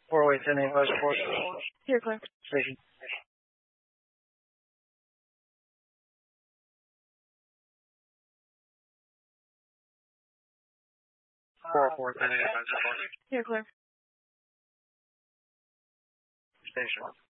408 10 8 support. Here, Claire. Station. 404 10 8 support. Here, Claire. Station.